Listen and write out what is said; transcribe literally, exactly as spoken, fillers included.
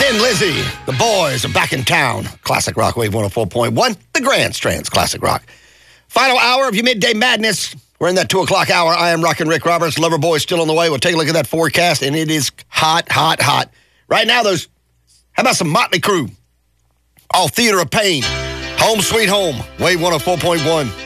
Thin Lizzy, the boys are back in town. Classic Rock Wave one oh four point one, the Grand Strands Classic Rock. Final hour of your midday madness. We're in that two o'clock hour. I am Rockin' Rick Roberts. Loverboy's still on the way. We'll take a look at that forecast, and it is hot, hot, hot. Right now, those, how about some Motley Crue? All Theater of Pain. Home Sweet Home, Wave one oh four point one.